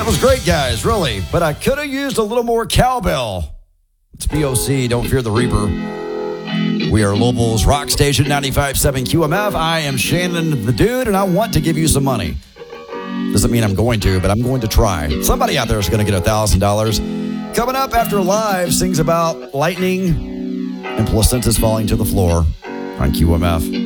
was great, guys, really. But I could have used a little more cowbell. It's BOC, Don't Fear the Reaper. We are Louisville's rock station, 95.7 QMF. I am Shannon the Dude, and I want to give you some money. Doesn't mean I'm going to, but I'm going to try. Somebody out there is going to get $1,000. Coming up after Live sings about lightning and placentas falling to the floor on QMF.